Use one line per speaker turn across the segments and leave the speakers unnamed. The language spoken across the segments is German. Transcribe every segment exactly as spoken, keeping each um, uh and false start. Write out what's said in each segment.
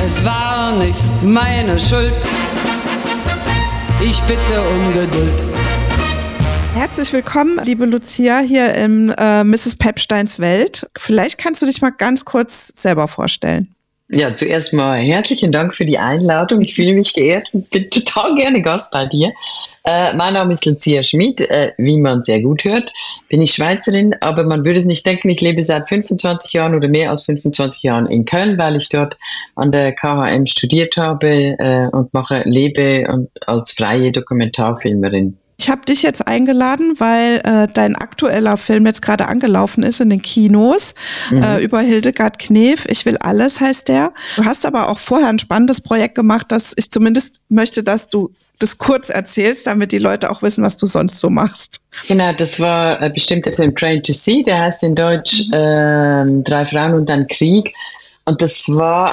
Es war nicht meine Schuld. Ich bitte um Geduld.
Herzlich willkommen, liebe Lucia, hier im äh, Misses Pepsteins Welt. Vielleicht kannst du dich mal ganz kurz selber vorstellen.
Ja, zuerst mal herzlichen Dank für die Einladung. Ich fühle mich geehrt und bin total gerne Gast bei dir. Äh, mein Name ist Lucia Schmid. Äh, wie man sehr gut hört, bin ich Schweizerin, aber man würde es nicht denken, ich lebe seit fünfundzwanzig Jahren oder mehr als fünfundzwanzig Jahren in Köln, weil ich dort an der K H M studiert habe äh, und mache, lebe und als freie Dokumentarfilmerin.
Ich habe dich jetzt eingeladen, weil äh, dein aktueller Film jetzt gerade angelaufen ist in den Kinos, mhm. äh, über Hildegard Knef. Ich will alles heißt der. Du hast aber auch vorher ein spannendes Projekt gemacht, das ich zumindest möchte, dass du das kurz erzählst, damit die Leute auch wissen, was du sonst so machst.
Genau, das war äh, bestimmt der Film Train to See, der heißt in Deutsch mhm. äh, Drei Frauen und ein Krieg. Und das war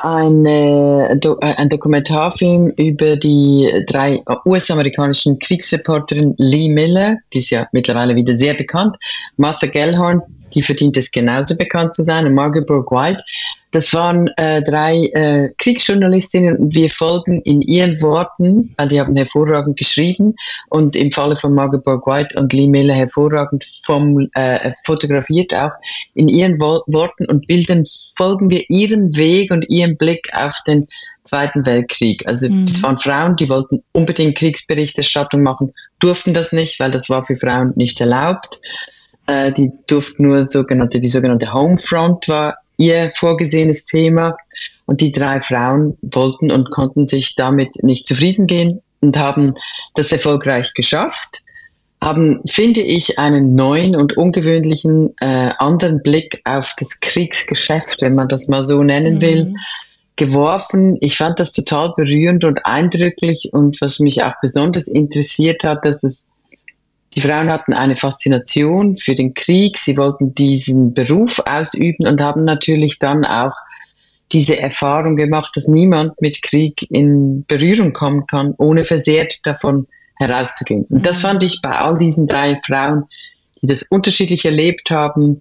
eine, Do- ein Dokumentarfilm über die drei U S-amerikanischen Kriegsreporterinnen Lee Miller, die ist ja mittlerweile wieder sehr bekannt, Martha Gellhorn, die verdient es genauso bekannt zu sein, und Margaret Bourke White. Das waren äh, drei äh, Kriegsjournalistinnen und wir folgen in ihren Worten, weil die haben hervorragend geschrieben und im Falle von Margaret Bourke White und Lee Miller hervorragend vom, äh, fotografiert auch, in ihren Wo- Worten und Bildern folgen wir ihrem Weg und ihrem Blick auf den Zweiten Weltkrieg. Also mhm. das waren Frauen, die wollten unbedingt Kriegsberichterstattung machen, durften das nicht, weil das war für Frauen nicht erlaubt. Äh, die durften nur sogenannte, die sogenannte Homefront war ihr vorgesehenes Thema, und die drei Frauen wollten und konnten sich damit nicht zufrieden gehen und haben das erfolgreich geschafft, haben, finde ich, einen neuen und ungewöhnlichen äh, anderen Blick auf das Kriegsgeschäft, wenn man das mal so nennen will, mhm. geworfen. Ich fand das total berührend und eindrücklich, und was mich auch besonders interessiert hat, dass es die Frauen hatten eine Faszination für den Krieg, sie wollten diesen Beruf ausüben und haben natürlich dann auch diese Erfahrung gemacht, dass niemand mit Krieg in Berührung kommen kann, ohne versehrt davon herauszugehen. Und das fand ich bei all diesen drei Frauen, die das unterschiedlich erlebt haben,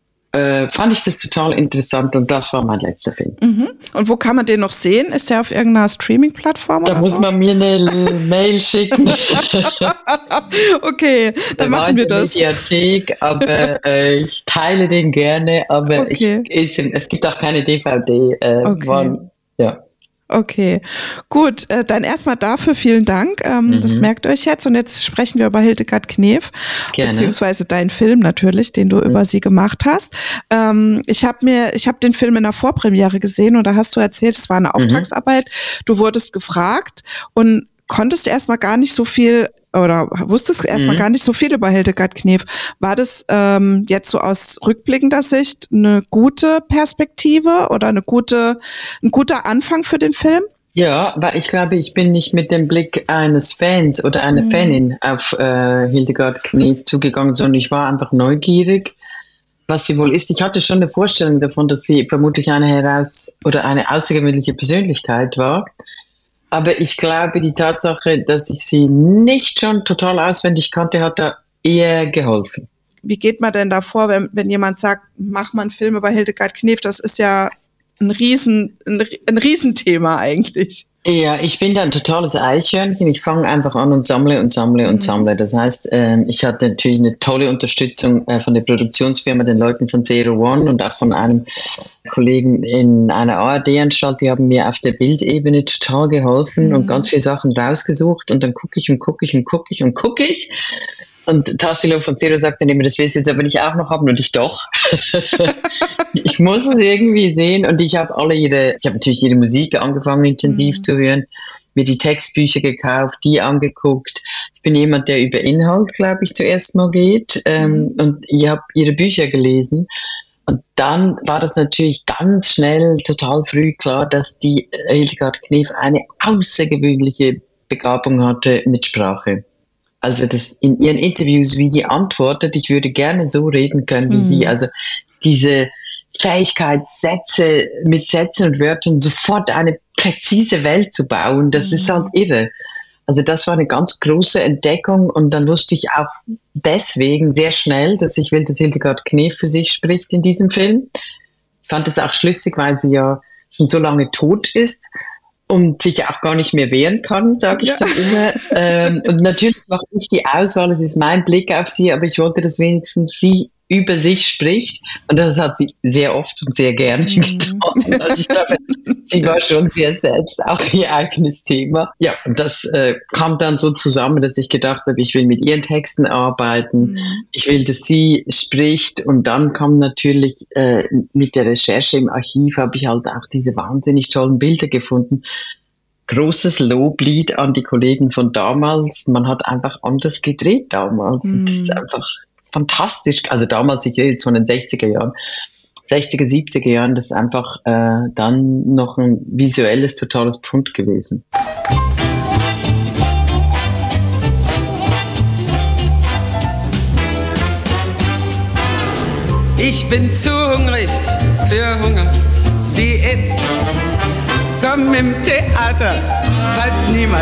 äh, fand ich das total interessant, und das war mein letzter Film.
Mhm. Und wo kann man den noch sehen? Ist der auf irgendeiner Streaming-Plattform?
Da
oder
muss
so?
man mir eine Mail schicken.
Okay, dann
da
machen wir das.
Mediathek, aber äh, ich teile den gerne, aber
Okay.
ich, es, es gibt auch keine D V D. Äh,
Okay.
wann, ja.
Okay, gut, äh, dann erstmal dafür vielen Dank, ähm,
Mhm.
das merkt euch jetzt, und jetzt sprechen wir über Hildegard Knef,
Gerne.
beziehungsweise deinen Film natürlich, den du mhm. über sie gemacht hast. Ähm, ich habe mir, ich habe den Film in der Vorpremiere gesehen, und da hast du erzählt, es war eine Auftragsarbeit, mhm. du wurdest gefragt und konntest erstmal gar nicht so viel oder wusstest erstmal mhm. gar nicht so viel über Hildegard Knef. War das ähm, jetzt so aus rückblickender Sicht eine gute Perspektive oder eine gute, ein guter Anfang für den Film?
Ja, weil ich glaube, ich bin nicht mit dem Blick eines Fans oder einer mhm. Fanin auf äh, Hildegard Knef zugegangen, sondern ich war einfach neugierig, was sie wohl ist. Ich hatte schon eine Vorstellung davon, dass sie vermutlich eine heraus oder eine außergewöhnliche Persönlichkeit war. Aber ich glaube, die Tatsache, dass ich sie nicht schon total auswendig kannte, hat da eher geholfen.
Wie geht man denn da vor, wenn, wenn jemand sagt, mach mal einen Film über Hildegard Knef? Das ist ja ein Riesen, ein, ein Riesenthema eigentlich.
Ja, ich bin da ein totales Eichhörnchen. Ich fange einfach an und sammle und sammle und mhm. sammle. Das heißt, ähm, ich hatte natürlich eine tolle Unterstützung äh, von der Produktionsfirma, den Leuten von Zero One und auch von einem Kollegen in einer A R D-Anstalt. Die haben mir auf der Bildebene total geholfen mhm. und ganz viele Sachen rausgesucht. Und dann gucke ich und gucke ich und gucke ich und gucke ich. Und Tassilo von Zero sagt dann immer, das willst du jetzt aber nicht auch noch haben, und ich doch. Ich muss es irgendwie sehen, und ich habe alle ihre, ich habe natürlich ihre Musik angefangen intensiv mhm. zu hören, mir die Textbücher gekauft, die angeguckt. Ich bin jemand, der über Inhalt, glaube ich, zuerst mal geht, ähm, mhm. und ich habe ihre Bücher gelesen. Und dann war das natürlich ganz schnell, total früh klar, dass die Hildegard Knef eine außergewöhnliche Begabung hatte mit Sprache. Also das in ihren Interviews, wie die antwortet, ich würde gerne so reden können wie mhm. sie. Also diese Fähigkeit, Sätze mit Sätzen und Wörtern sofort eine präzise Welt zu bauen, das mhm. ist halt irre. Also das war eine ganz große Entdeckung, und dann wusste ich auch deswegen sehr schnell, dass ich will, dass Hildegard Knef für sich spricht in diesem Film. Ich fand es auch schlüssig, weil sie ja schon so lange tot ist und sich ja auch gar nicht mehr wehren kann, sage ich ja. dann immer. Ähm, und natürlich mache ich die Auswahl, es ist mein Blick auf sie, aber ich wollte, dass wenigstens sie über sich spricht. Und das hat sie sehr oft und sehr gerne mhm. getan. Also ich glaube, sie war schon sehr selbst auch ihr eigenes Thema. Ja, und das äh, kam dann so zusammen, dass ich gedacht habe, ich will mit ihren Texten arbeiten. Mhm. Ich will, dass sie spricht. Und dann kam natürlich äh, mit der Recherche im Archiv, habe ich halt auch diese wahnsinnig tollen Bilder gefunden. Großes Loblied an die Kollegen von damals. Man hat einfach anders gedreht damals. Mhm. Und das ist einfach fantastisch, also damals, ich rede jetzt von den sechziger Jahren, sechziger, siebziger Jahren, das ist einfach äh, dann noch ein visuelles, totales Pfund gewesen.
Ich bin zu hungrig für Hunger, Diät. Komm im Theater, fast niemand